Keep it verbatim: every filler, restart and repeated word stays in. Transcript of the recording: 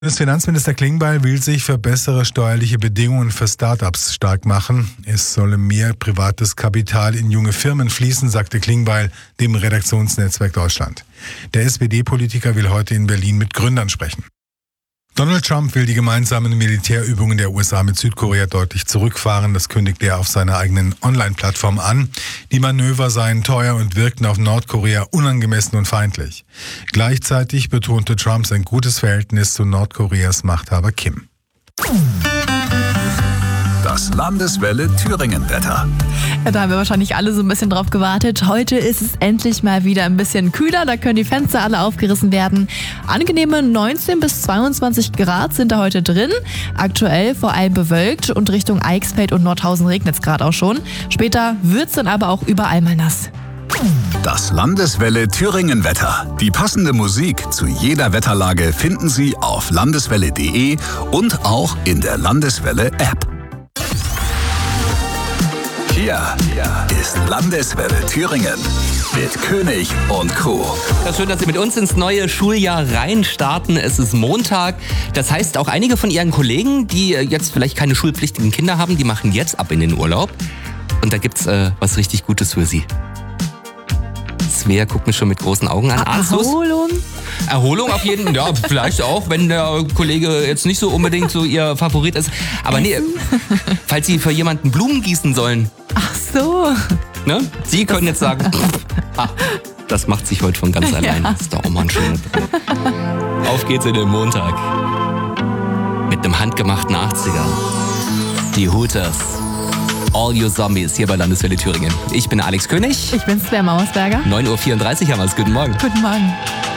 Bundesfinanzminister Klingbeil will sich für bessere steuerliche Bedingungen für Start-ups stark machen. Es solle mehr privates Kapital in junge Firmen fließen, sagte Klingbeil dem Redaktionsnetzwerk Deutschland. Der S P D-Politiker will heute in Berlin mit Gründern sprechen. Donald Trump will die gemeinsamen Militärübungen der U S A mit Südkorea deutlich zurückfahren. Das kündigte er auf seiner eigenen Online-Plattform an. Die Manöver seien teuer und wirkten auf Nordkorea unangemessen und feindlich. Gleichzeitig betonte Trump sein gutes Verhältnis zu Nordkoreas Machthaber Kim. Das Landeswelle Thüringen-Wetter. Ja, da haben wir wahrscheinlich alle so ein bisschen drauf gewartet. Heute ist es endlich mal wieder ein bisschen kühler. Da können die Fenster alle aufgerissen werden. Angenehme neunzehn bis zweiundzwanzig Grad sind da heute drin. Aktuell vor allem bewölkt und Richtung Eichsfeld und Nordhausen regnet es gerade auch schon. Später wird es dann aber auch überall mal nass. Das Landeswelle Thüringen-Wetter. Die passende Musik zu jeder Wetterlage finden Sie auf landeswelle punkt de und auch in der Landeswelle-App. Hier ist Landeswelle Thüringen mit König und Co. Ja, schön, dass Sie mit uns ins neue Schuljahr reinstarten. Es ist Montag. Das heißt, auch einige von Ihren Kollegen, die jetzt vielleicht keine schulpflichtigen Kinder haben, die machen jetzt ab in den Urlaub. Und da gibt's äh, was richtig Gutes für Sie. Svea guckt mich schon mit großen Augen an. Erholung? Erholung auf jeden Fall, ja, vielleicht auch, wenn der Kollege jetzt nicht so unbedingt so Ihr Favorit ist. Aber nee, falls Sie für jemanden Blumen gießen sollen. Ach so. Ne? Sie können jetzt sagen, ah, das macht sich heute von ganz allein. Ja. Das ist doch auch mal ein schöner. Auf geht's in den Montag. Mit einem handgemachten achtziger. Die Hooters. All You Zombies hier bei Landeswelle Thüringen. Ich bin Alex König. Ich bin Svea Mauersberger. neun Uhr vierunddreißig haben wir es. Guten Morgen. Guten Morgen.